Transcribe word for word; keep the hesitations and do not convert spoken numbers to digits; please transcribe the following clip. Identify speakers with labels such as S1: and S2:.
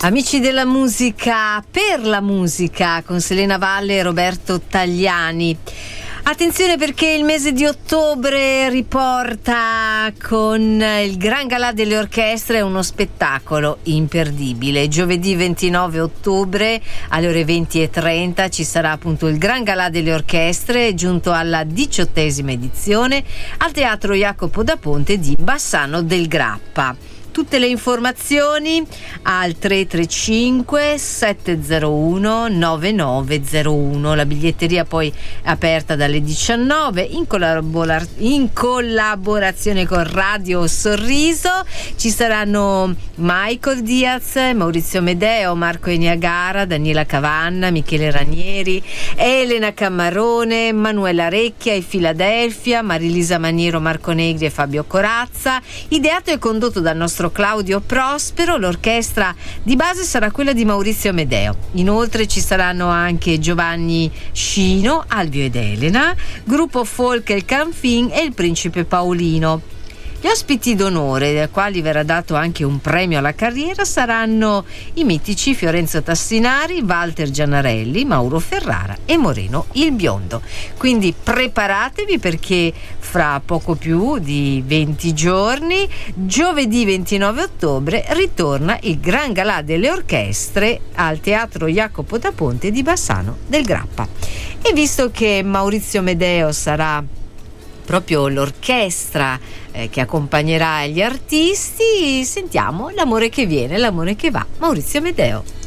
S1: Amici della musica, per la musica, con Selena Valle e Roberto Tagliani. Attenzione, perché il mese di ottobre riporta con il Gran Galà delle Orchestre uno spettacolo imperdibile. Giovedì ventinove ottobre alle ore venti e trenta ci sarà appunto il Gran Galà delle Orchestre, giunto alla diciottesima edizione al Teatro Jacopo da Ponte di Bassano del Grappa. Tutte le informazioni al tre tre cinque sette zero uno nove nove zero uno. La biglietteria poi è aperta dalle diciannove in, collabora- in collaborazione con Radio Sorriso. Ci saranno Michael Diaz, Maurizio Medeo, Marco Eniagara, Daniela Cavanna, Michele Ranieri, Elena Cammarone, Manuela Recchia e Filadelfia, Marilisa Maniero, Marco Negri e Fabio Corazza. Ideato e condotto dal nostro Claudio Prospero. L'orchestra di base sarà quella di Maurizio Medeo. Inoltre ci saranno anche Giovanni Scino, Alvio ed Elena, gruppo folk El Canfin e il Principe Paolino. Gli ospiti d'onore, dai quali verrà dato anche un premio alla carriera, saranno i mitici Fiorenzo Tassinari, Walter Gianarelli, Mauro Ferrara e Moreno il Biondo. Quindi preparatevi, perché fra poco più di venti giorni, giovedì ventinove ottobre, ritorna il Gran Galà delle Orchestre al Teatro Jacopo da Ponte di Bassano del Grappa. E visto che Maurizio Medeo sarà proprio l'orchestra eh, che accompagnerà gli artisti, sentiamo L'amore che viene, l'amore che va, Maurizio Medeo.